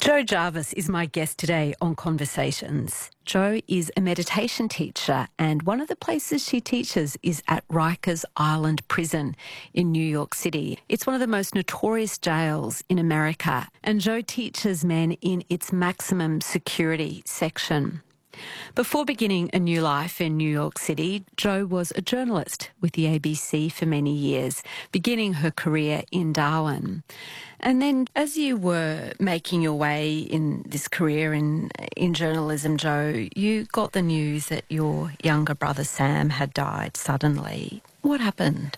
Jo Jarvis is my guest today on Conversations. Jo is a meditation teacher, and one of the places she teaches is at Rikers Island Prison in New York City. It's one of the most notorious jails in America, and Jo teaches men in its maximum security section. Before beginning a new life in New York City, Jo was a journalist with the ABC for many years, beginning her career in Darwin. And then as you were making your way in this career in journalism, Jo, you got the news that your younger brother Sam had died suddenly. What happened?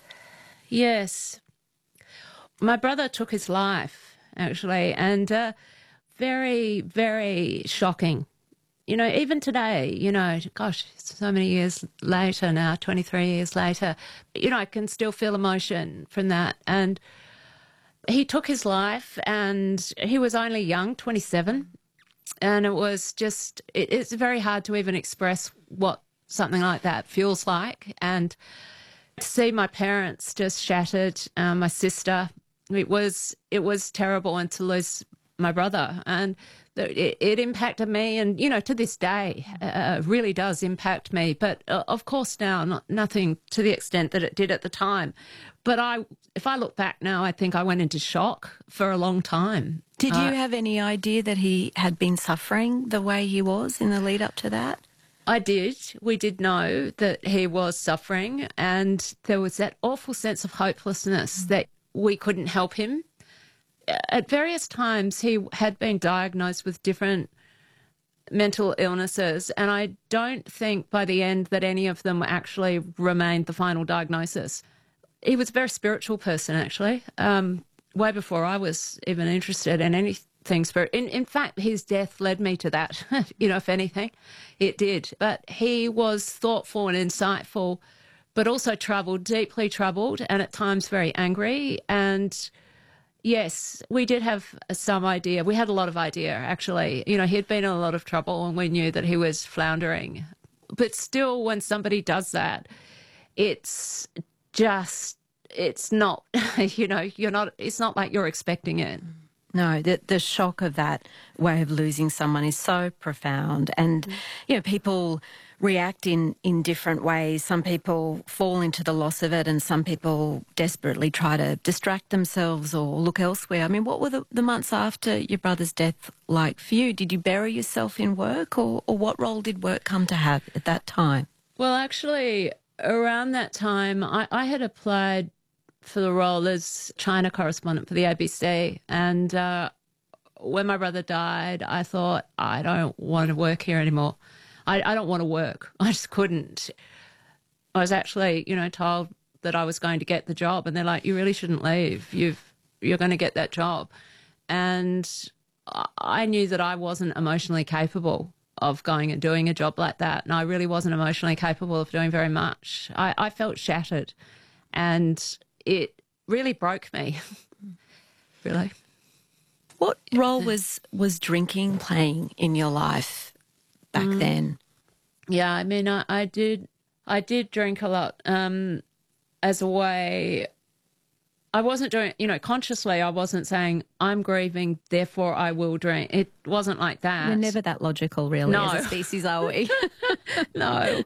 Yes. My brother took his life, actually, and very, very shocking. You know, even today, gosh, so many years later now, 23 years later, I can still feel emotion from that. And he took his life and he was only young, 27. And it was just, it's very hard to even express what something like that feels like. And to see my parents just shattered, my sister, it was terrible, and to lose my brother. And it impacted me, and, to this day, really does impact me. But of course now, nothing to the extent that it did at the time. But if I look back now, I think I went into shock for a long time. Did you have any idea that he had been suffering the way he was in the lead up to that? I did. We did know that he was suffering, and there was that awful sense of hopelessness that we couldn't help him. At various times, he had been diagnosed with different mental illnesses, and I don't think by the end that any of them actually remained the final diagnosis. He was a very spiritual person, actually, way before I was even interested in anything spiritual. In fact, his death led me to that, if anything, it did. But he was thoughtful and insightful, but also deeply troubled, and at times very angry. And yes, we did have some idea. We had a lot of idea, actually. He had been in a lot of trouble, and we knew that he was floundering. But still, when somebody does that, it's not, it's not like you're expecting it. No, the shock of that way of losing someone is so profound. And, people react in different ways. Some people fall into the loss of it, and some people desperately try to distract themselves or look elsewhere. I mean, what were the months after your brother's death like for you? Did you bury yourself in work, or what role did work come to have at that time? Well, actually, around that time, I had applied for the role as China correspondent for the ABC. And when my brother died, I thought, I don't want to work here anymore. I don't want to work. I just couldn't. I was actually, told that I was going to get the job, and they're like, you really shouldn't leave. You're going to get that job. And I knew that I wasn't emotionally capable of going and doing a job like that. And I really wasn't emotionally capable of doing very much. I felt shattered, and it really broke me, really. What role was drinking playing in your life back then? Yeah, I mean, I did drink a lot as a way. I wasn't doing, consciously I wasn't saying, I'm grieving, therefore I will drink. It wasn't like that. We're never that logical, really, no. as a species, are we? No.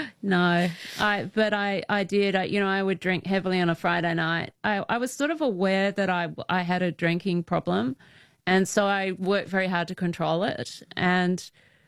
But I did. I would drink heavily on a Friday night. I was sort of aware that I had a drinking problem, and so I worked very hard to control it. And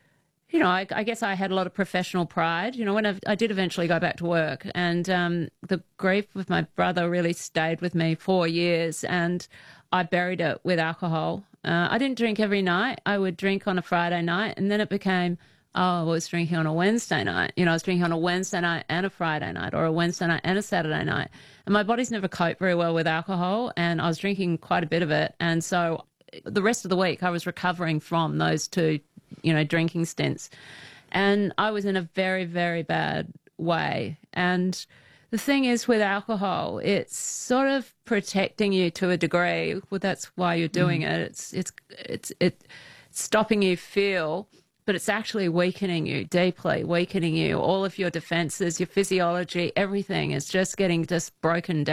I guess I had a lot of professional pride. When I did eventually go back to work, and the grief with my brother really stayed with me 4 years, and I buried it with alcohol. I didn't drink every night. I would drink on a Friday night, and then it became, I was drinking on a Wednesday night. I was drinking on a Wednesday night and a Friday night, or a Wednesday night and a Saturday night. And my body's never coped very well with alcohol, and I was drinking quite a bit of it. And so the rest of the week I was recovering from those two drinking stints. And I was in a very, very bad way. And the thing is with alcohol, it's sort of protecting you to a degree. Well, that's why you're doing it. It's stopping you feel, but it's actually weakening you, deeply weakening you. All of your defenses, your physiology, everything is just getting broken down.